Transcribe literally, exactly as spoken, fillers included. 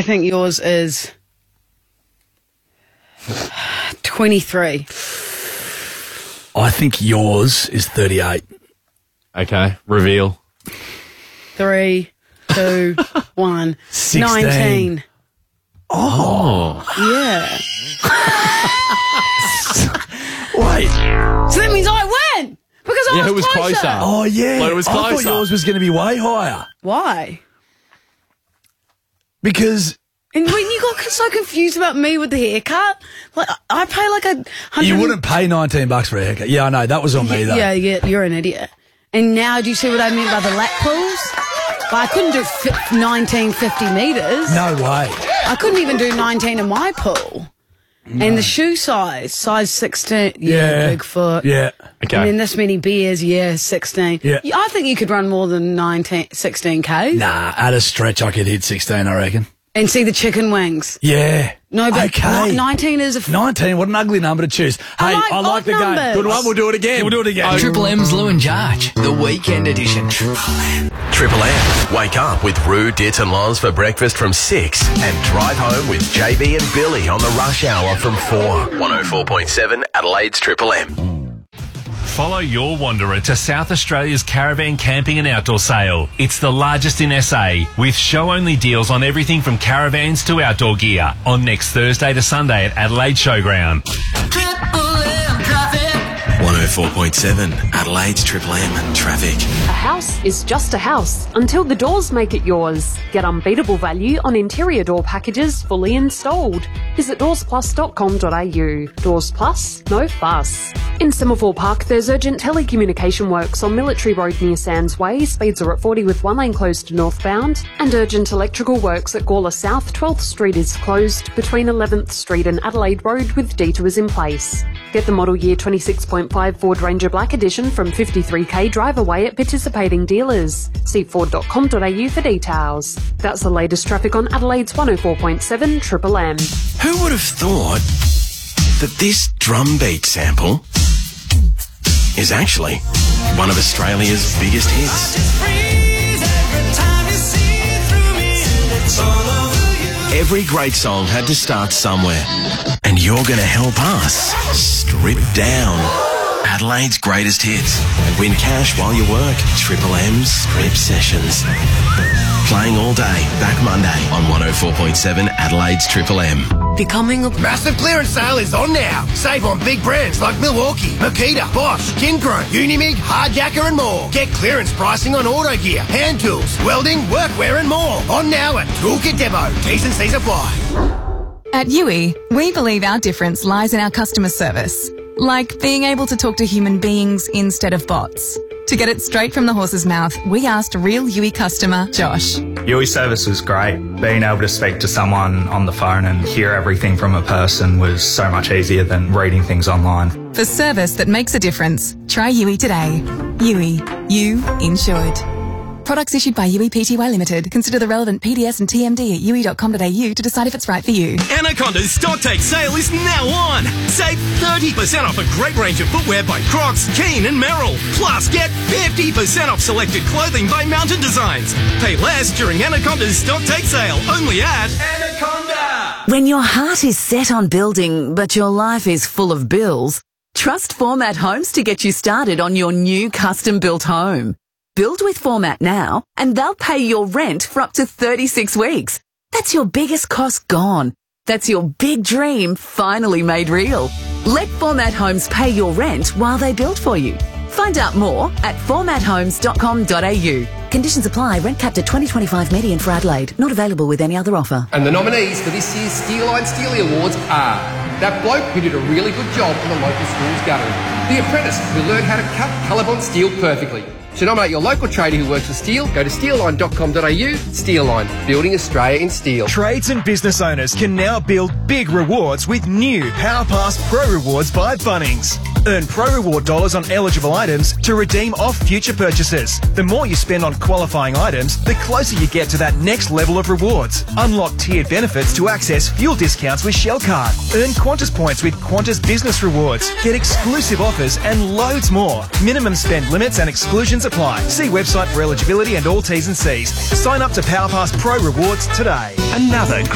think yours is twenty-three. I think yours is thirty-eight. Okay, reveal. Three, two, one. sixteen. nineteen. Oh. Yeah. Wait. So that means I win! Because I Yeah, was, who was closer. closer? Oh, yeah. Well, it was I thought closer. yours was going to be way higher. Why? Because And when you got so confused about me with the haircut, like I pay like a hundred. you wouldn't pay nineteen bucks for a haircut. Yeah, I know. That was on me, though. Yeah, yeah, you're an idiot. And now, do you see what I meant by the lap pulls? But I couldn't do fi- nineteen fifty metres. No way. I couldn't even do nineteen in my pool. No. And the shoe size, size sixteen. Yeah, Yeah. big foot. Yeah. Okay. And then this many beers, yeah, sixteen. Yeah. I think you could run more than nineteen, sixteen K. Nah, at a stretch, I could hit sixteen, I reckon. And see the chicken wings. Yeah. No, but okay. ni- nineteen is a... F- nineteen, what an ugly number to choose. Hey, I like I like odd the numbers. game. Good one, we'll do it again. We'll do it again. Triple M's Lou and Jarge, the weekend edition. Triple M. Triple M. Wake up with Roo, Dit and Loz for breakfast from six and drive home with J B and Billy on the rush hour from four. one oh four point seven Adelaide's Triple M. Follow your wanderer to South Australia's caravan camping and outdoor sale. It's the largest in S A, with show-only deals on everything from caravans to outdoor gear. On next Thursday to Sunday at Adelaide Showground. one oh four point seven Adelaide's Triple M traffic. A house is just a house until the doors make it yours. Get unbeatable value on interior door packages fully installed. Visit doors plus dot com dot a u. Doors Plus, no fuss. In Semaphore Park, there's urgent telecommunication works on Military Road near Sands Way. Speeds are at forty with one lane closed to northbound. And urgent electrical works at Gawler South. twelfth Street is closed between eleventh Street and Adelaide Road with detours in place. Get the model year twenty-six point five Ford Ranger Black Edition from fifty-three K drive away at participating dealers. See ford dot com dot a u for details. That's the latest traffic on Adelaide's one oh four point seven Triple M. Who would have thought that this drum beat sample is actually one of Australia's biggest hits? Every great song had to start somewhere, and you're going to help us strip down Adelaide's greatest hits and win cash while you work. Triple M's Strip Sessions. Playing all day, back Monday on one oh four point seven Adelaide's Triple M. Becoming a massive clearance sale is on now. Save on big brands like Milwaukee, Makita, Bosch, Kinchrome, Unimig, Hardjacker and more. Get clearance pricing on auto gear, hand tools, welding, workwear and more. On now at Toolkit Depot. T's and C's apply. At U I, we believe our difference lies in our customer service. Like being able to talk to human beings instead of bots. To get it straight from the horse's mouth, we asked real U I customer Josh. U I service was great. Being able to speak to someone on the phone and hear everything from a person was so much easier than reading things online. For service that makes a difference, try U I today. U I, you insured. Products issued by U I P T Y Limited. Consider the relevant P D S and T M D at u i dot com dot a u to decide if it's right for you. Anaconda's stock take sale is now on. Save thirty percent off a great range of footwear by Crocs, Keen and Merrell. Plus, get fifty percent off selected clothing by Mountain Designs. Pay less during Anaconda's stock take sale. Only at Anaconda. When your heart is set on building, but your life is full of bills, trust Format Homes to get you started on your new custom-built home. Build with Format now, and they'll pay your rent for up to thirty-six weeks. That's your biggest cost gone. That's your big dream finally made real. Let Format Homes pay your rent while they build for you. Find out more at format homes dot com dot a u. Conditions apply. Rent capped at twenty twenty-five median for Adelaide. Not available with any other offer. And the nominees for this year's Steeline Steely Awards are that bloke who did a really good job in the local school's guttering, the apprentice who learned how to cut Colorbond steel perfectly. To nominate your local trader who works with steel, go to steel line dot com dot a u. Steelline, building Australia in steel. Trades and business owners can now build big rewards with new PowerPass Pro Rewards by Bunnings. Earn Pro Reward dollars on eligible items to redeem off future purchases. The more you spend on qualifying items, the closer you get to that next level of rewards. Unlock tiered benefits to access fuel discounts with Shell Card. Earn Qantas points with Qantas Business Rewards. Get exclusive offers and loads more. Minimum spend limits and exclusions apply. See website for eligibility and all T's and C's. Sign up to PowerPass Pro Rewards today. Another